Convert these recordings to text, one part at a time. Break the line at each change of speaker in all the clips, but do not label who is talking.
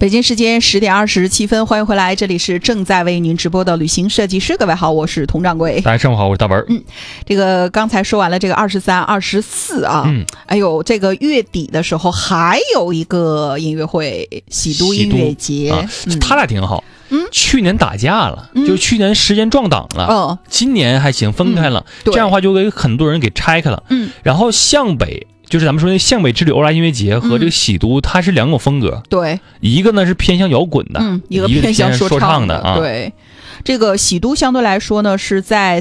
北京时间10点27分，欢迎回来，这里是正在为您直播的旅行设计师。各位好，我是佟掌柜。
大家上午好，我是大文。
这个刚才说完了这个23、24啊，哎呦，这个月底的时候还有一个音乐会，喜都音乐节，
他俩挺好。去年打架了，就去年时间撞档了，今年还行，分开了，这样的话就给很多人给拆开了。然后向北。就是咱们说那向北之旅欧拉音乐节和这个喜都，它是两种风格。对，一个呢是偏向摇滚的，
一个偏向说唱
的啊。
对，这个喜都相对来说呢是在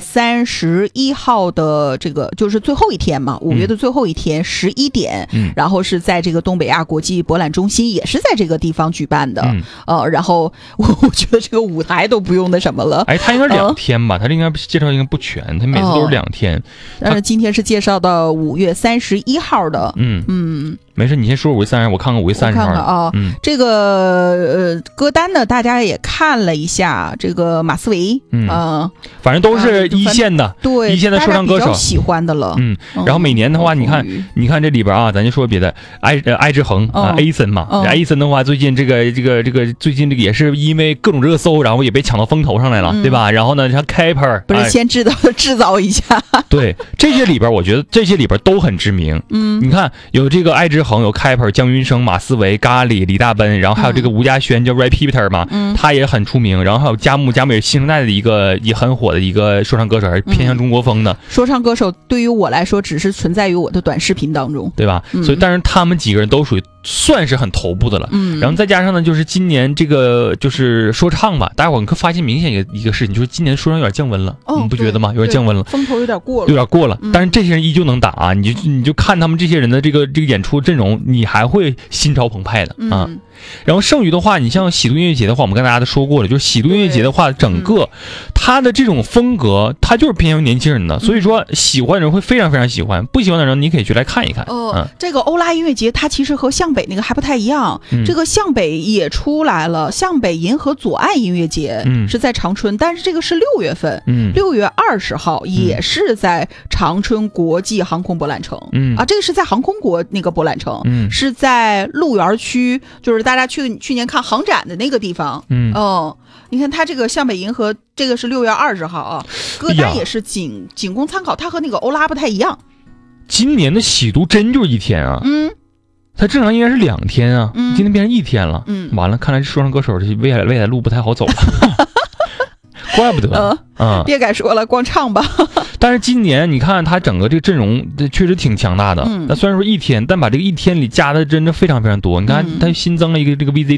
31号的这个就是最后一天嘛，5月的最后一天11点，然后是在这个东北亚国际博览中心，也是在这个地方举办的。然后我觉得这个舞台都不用那什么了。
哎，它应该是2天吧？它应该介绍应该不全，它每次都是2天。
但是今天是介绍到5月31号的。
没事，你先说5月30号，我看看5月30号。
看看啊，这个歌单呢，大家也看了一下，这个马思唯，
反正都是一线的，
对，
一线的说唱歌手，
喜欢的了。
然后每年的话，你看这里边啊，咱就说别的，艾之恒啊 ，A 森嘛 ，A 森的话，最近这个最近这个也是因为各种热搜，然后也被抢到风头上来了，对吧？然后呢，像 Kepler
不是先制造一下，
对，这些里边我觉得这些里边都很知名。你看有这个艾之恒，有 Kepler、姜云升、马思唯、咖喱、李大奔，然后还有这个吴嘉轩叫 Repeater 嘛，他也很出名。然后还有佳美新生代的一个也很火的一个说唱歌手，还是偏向中国风的
说唱歌手。对于我来说，只是存在于我的短视频当中，
对吧？所以，但是他们几个人都属于算是很头部的了。然后再加上呢，就是今年这个就是说唱吧，大家伙你可发现明显一个事情，就是今年说唱有点降温了，你不觉得吗？有点降温了，
风头有点过了。
但是这些人依旧能打啊！你就看他们这些人的这个演出阵容，你还会心潮澎湃的啊。然后剩余的话，你像喜都音乐节的话，我们跟大家都说过了，就是喜都音乐节的话，整个它的这种风格，它就是偏向于年轻人的，所以说喜欢的人会非常非常喜欢，不喜欢的人你可以去来看一看。
这个欧拉音乐节它其实和向北那个还不太一样，这个向北也出来了，向北银河左岸音乐节是在长春，但是这个是6月份，6月20号也是在长春国际航空博览城，这个是在航空国那个博览城，是在鹿园区，就是大家去年看航展的那个地方。你看它这个向北银河，这个是6月20号啊，歌单也是仅供参考，它和那个欧拉不太一样。
今年的喜都真就是1天啊，它正常应该是2天啊，今天变成1天了，完了，看来这说唱歌手这未来路不太好走了。怪不得，
别敢说了，光唱吧。
但是今年你看他整个这个阵容确实挺强大的。那虽然说1天，但把这个1天里加的真的非常非常多。你看他新增了一个这个 VZ